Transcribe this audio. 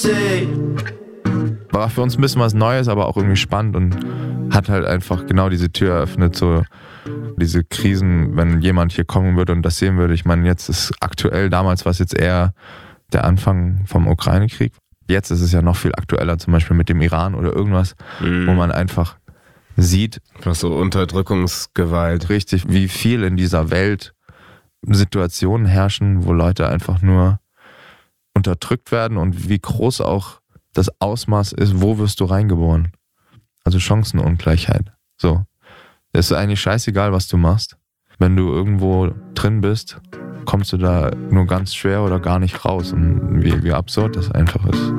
War für uns ein bisschen was Neues, aber auch irgendwie spannend und hat halt einfach genau diese Tür eröffnet, so diese Krisen, wenn jemand hier kommen würde und das sehen würde. Ich meine, jetzt ist aktuell, damals war es jetzt eher der Anfang vom Ukraine-Krieg. Jetzt ist es ja noch viel aktueller, zum Beispiel mit dem Iran oder irgendwas, wo man einfach sieht. Was so Unterdrückungsgewalt. Richtig, wie viel in dieser Welt Situationen herrschen, wo Leute einfach nur unterdrückt werden und wie groß auch das Ausmaß ist, wo wirst du reingeboren? Also Chancenungleichheit. So. Es ist eigentlich scheißegal, was du machst. Wenn du irgendwo drin bist, kommst du da nur ganz schwer oder gar nicht raus. Und wie absurd das einfach ist.